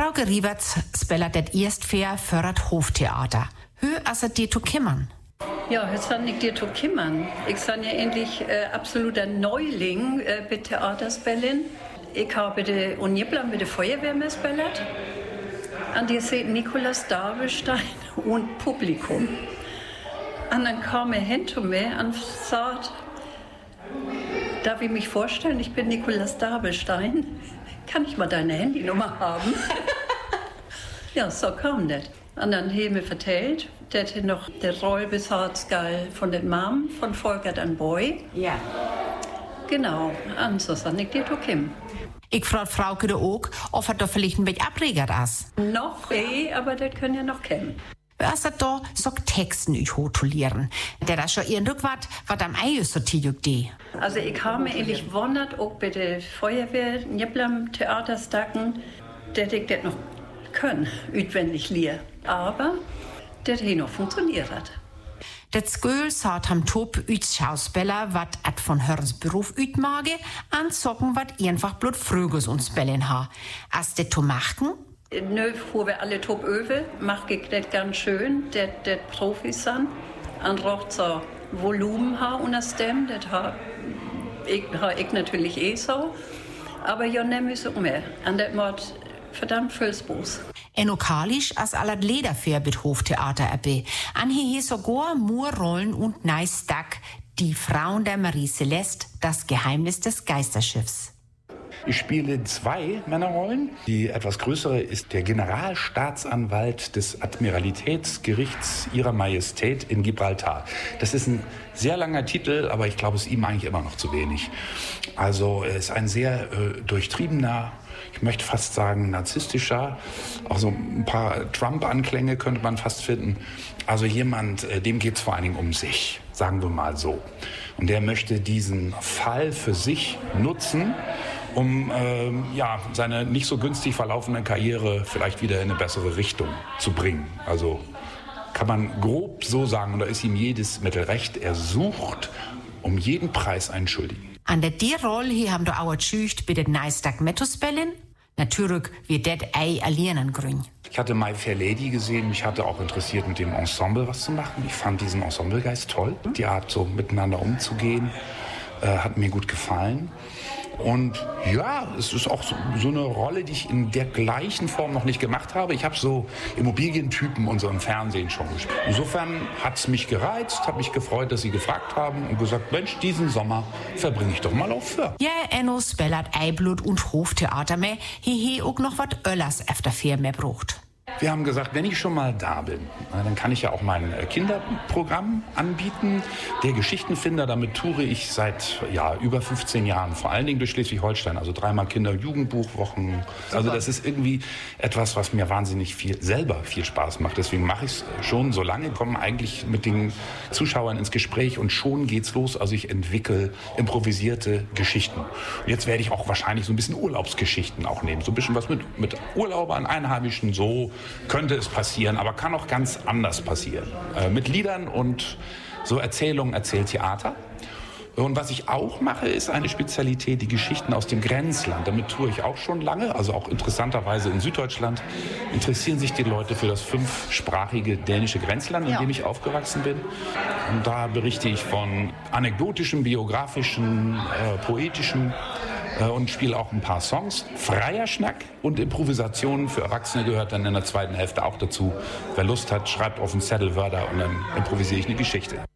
Frauke Riewerts spelat det erst för het Hoftheater. Hur är det zu kümmern? Ja, hur san ich dir zu kümmern? Ich san ja endlich absoluter Neuling bei Theaterspellen. Ich habe de Unjeblan mit der Feuerwehr spelat. Und ihr seht Nikolaus Dabelstein und Publikum. Und dann kam er hin zu mir und sagt, darf ich mich vorstellen, ich bin Nikolaus Dabelstein. Kann ich mal deine Handynummer haben? Ja, so kam das. Und dann haben wir mir vertellt, dass noch der Roll besaß von der Mom von Volker and Boy. Ja. Genau, und so san ich dir zu Kim. Ich frage Frauke da auch, ob er da vielleicht ein bisschen abregert ist. Noch aber das können ja noch kennen. Was ist da so Texten hotulieren? Der da schon ihren Rückwart, was am Ei so tidig die. Also ich habe mir eigentlich wundert, auch bei der Feuerwehr, Njeblam Theaterstacken, dass ich das noch können, utwendig lier. Aber das hat noch funktioniert. Das Sköl sagt am Top üts Schauspieler, wat at von Hörens Beruf ütmage, an zocken wat einfach blut Fröges und Spellen ha. As det to machen? Nö, wo wir alle top öwe, mach ich das ganz schön, das Profis sind. Und rocht so Volumen ha und das Stem, das ha ich natürlich so. Aber ja, nehm so mehr. Und das macht verdammt viel Spaß. En okalisch as allat Lederfair bit Hoftheater erbe. An hier sogar Moorrollen und Neistack, die Frauen der Marie Celeste, das Geheimnis des Geisterschiffs. Ich spiele 2 Männerrollen. Die etwas größere ist der Generalstaatsanwalt des Admiralitätsgerichts Ihrer Majestät in Gibraltar. Das ist ein sehr langer Titel, aber ich glaube, es ist ihm eigentlich immer noch zu wenig. Also er ist ein sehr durchtriebener, ich möchte fast sagen narzisstischer, auch so ein paar Trump-Anklänge könnte man fast finden. Also jemand, dem geht es vor allen Dingen um sich, sagen wir mal so. Und der möchte diesen Fall für sich nutzen, um seine nicht so günstig verlaufende Karriere vielleicht wieder in eine bessere Richtung zu bringen. Also kann man grob so sagen, und da ist ihm jedes Mittel recht, er sucht um jeden Preis einen Schuldigen. An der Rolle hier haben wir auch Schücht bei der Neistag mitzuspellen. Natürlich wird das ei allein grün. Ich hatte My Fair Lady gesehen, mich hatte auch interessiert, mit dem Ensemble was zu machen. Ich fand diesen Ensemblegeist toll. Die Art, so miteinander umzugehen, hat mir gut gefallen. Und ja, es ist auch so eine Rolle, die ich in der gleichen Form noch nicht gemacht habe. Ich habe so Immobilientypen und so im Fernsehen schon gespielt. Insofern hat es mich gereizt, habe mich gefreut, dass Sie gefragt haben und gesagt, Mensch, diesen Sommer verbringe ich doch mal auf Föhr. Ja, Enno spellert Eiblut und Hoftheater mehr. Hier auch noch was Öllers efter Fair mehr braucht. Wir haben gesagt, wenn ich schon mal da bin, dann kann ich ja auch mein Kinderprogramm anbieten. Der Geschichtenfinder, damit toure ich seit über 15 Jahren, vor allen Dingen durch Schleswig-Holstein, also 3-mal Kinder- und Jugendbuchwochen. Also das ist irgendwie etwas, was mir wahnsinnig viel Spaß macht. Deswegen mache ich es schon so lange, komme eigentlich mit den Zuschauern ins Gespräch und schon geht's los. Also ich entwickle improvisierte Geschichten. Und jetzt werde ich auch wahrscheinlich so ein bisschen Urlaubsgeschichten auch nehmen. So ein bisschen was mit Urlaubern, Einheimischen, so könnte es passieren, aber kann auch ganz anders passieren. Mit Liedern und so Erzählungen, Erzähltheater. Und was ich auch mache, ist eine Spezialität, die Geschichten aus dem Grenzland. Damit tue ich auch schon lange, also auch interessanterweise in Süddeutschland. Interessieren sich die Leute für das 5-sprachige dänische Grenzland, in dem ich aufgewachsen bin. Und da berichte ich von anekdotischen, biografischen, poetischen und spiele auch ein paar Songs. Freier Schnack und Improvisationen für Erwachsene gehört dann in der zweiten Hälfte auch dazu. Wer Lust hat, schreibt auf den Zettel Wörter und dann improvisiere ich eine Geschichte.